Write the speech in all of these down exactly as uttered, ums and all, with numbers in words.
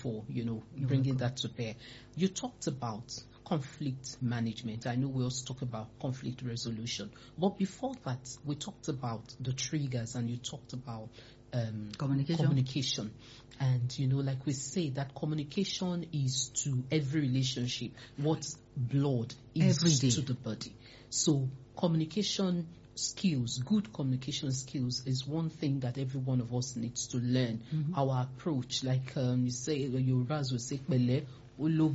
for, you know, You're bringing welcome. that to bear. You talked about conflict management. I know we also talk about conflict resolution. But before that, we talked about the triggers, and you talked about um, communication. communication. And, you know, like we say, that communication is to every relationship what blood is to the body. So communication skills, good communication skills is one thing that every one of us needs to learn. Mm-hmm. Our approach, like um, you say, Yorubas will say, Pele, you know,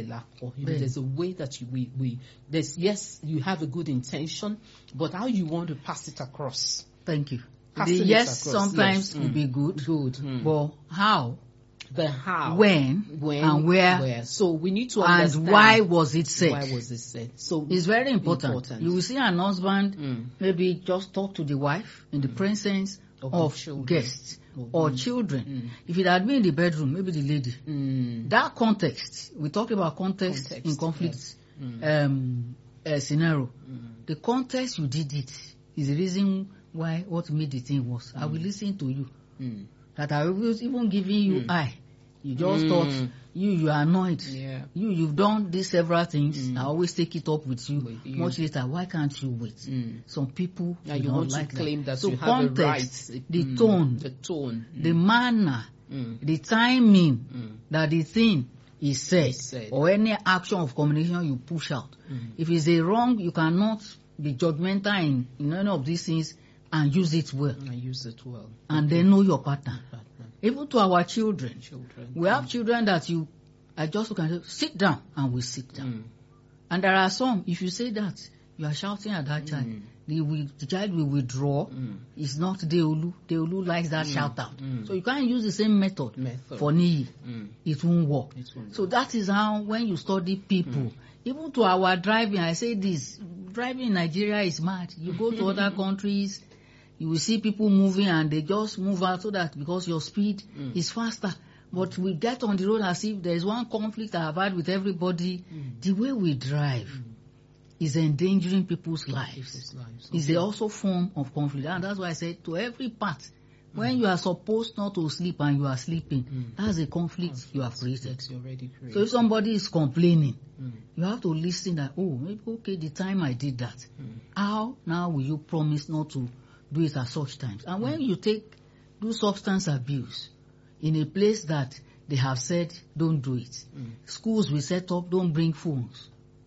there's a way that you, we, we, there's, yes, you have a good intention, but how you want to pass it across. Thank you. The yes across. sometimes yes. will mm. be good, good. Mm. but how? The how, when, when, and where, where. So we need to understand. And why was it said? Why was it said? So it's very important. important. You will see an husband mm. maybe just talk to the wife in the mm. presence of, of children. guests oh, or mm. children. Mm. If it had been in the bedroom, maybe the lady. Mm. That context, we talk about context, context in conflict yes. mm. um, uh, scenario. Mm. The context you did it is the reason why what made the thing was. Mm. I will listen to you. Mm. That I was even giving you mm. eye. You just mm. thought you you are annoyed. Yeah. You you've done these several things. Mm. I always take it up with you. With you. Much later, why can't you wait? Mm. Some people yeah, do you not want like to claim that. that so you have context, a right. the mm. tone, the tone, mm. the manner, mm. the timing mm. that the thing is said, is said, or any action of communication you push out. Mm. If it's a wrong, you cannot be judgmental in, in any of these things and use it well. And use it well. And okay. then know your partner. partner. Even to our children. children. We have children that you I just look and say, sit down, and we sit down. Mm. And there are some, if you say that, you are shouting at that child. Mm. The, will, the child will withdraw. Mm. It's not Deolu. Deolu likes that mm. shout out. Mm. So you can't use the same method, method. for Niyi. Mm. It won't work. It won't so work. that is how, when you study people, mm. even to our driving, I say this, driving in Nigeria is mad. You go to other countries, you will see people moving and they just move out so that because your speed mm. is faster. But we get on the road as if there is one conflict I have had with everybody. Mm. The way we drive mm. is endangering people's lives. People's lives. It's okay. also form of conflict. And that's why I said to every part, mm. when you are supposed not to sleep and you are sleeping, mm. that's a conflict, conflict you have created. Already created. So if somebody is complaining, mm. you have to listen that, oh, maybe, okay, the time I did that, mm. how now will you promise not to do it at such times? And when mm. you take, do substance abuse, in a place that they have said, don't do it. Mm. Schools will set up, don't bring phones.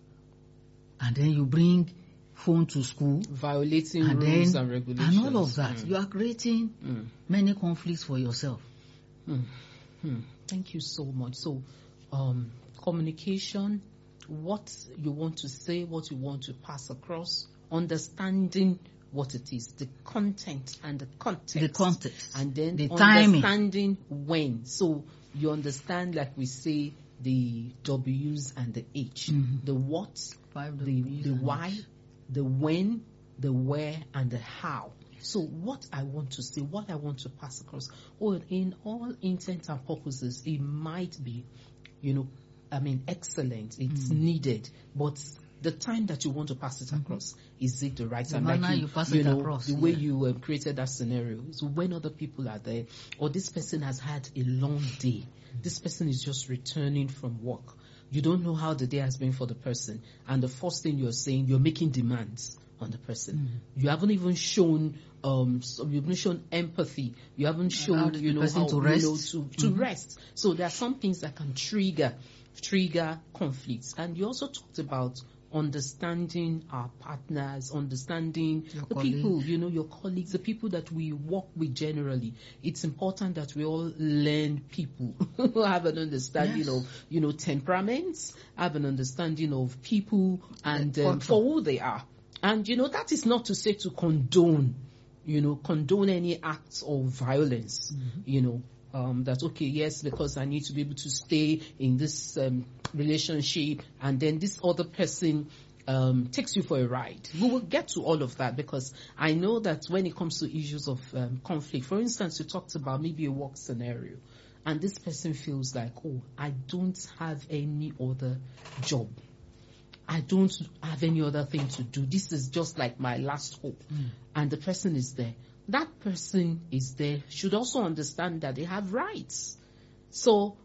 And then you bring phone to school. Violating and rules then, and regulations. And all of that. Mm. You are creating mm. many conflicts for yourself. Mm. Mm. Thank you so much. So, um, communication, what you want to say, what you want to pass across, understanding what it is, the content and the context. The context. And then the understanding timing. When. So you understand, like we say, the W's and the H. Mm-hmm. The what, Five the, W's the why, H. the when, the where, and the how. So what I want to say, what I want to pass across, well, in all intents and purposes, it might be, you know, I mean, excellent. It's mm. needed. But the time that you want to pass it across, mm-hmm. is it the right time? The like you, you pass you it know, across, the yeah. way you um, created that scenario. So when other people are there, or this person has had a long day, mm-hmm. this person is just returning from work. You don't know how the day has been for the person. And the first thing you're saying, you're making demands on the person. Mm-hmm. You haven't even shown, um, so you haven't shown empathy. You haven't shown, you know, how, to rest. You know, to, to mm-hmm. rest. So there are some things that can trigger, trigger conflicts. And you also talked about understanding our partners, understanding your the colleague. people, you know, your colleagues, the people that we work with generally. It's important that we all learn people, have an understanding yes. of, you know, temperaments, have an understanding of people and um, for who they are. And, you know, that is not to say to condone, you know, condone any acts of violence, mm-hmm. you know. Um, that, okay, yes, because I need to be able to stay in this um, relationship, and then this other person um, takes you for a ride. We will get to all of that, because I know that when it comes to issues of um, conflict, for instance, you talked about maybe a work scenario, and this person feels like, oh, I don't have any other job. I don't have any other thing to do. This is just like my last hope. Mm. And the person is there. That person is there should also understand that they have rights. So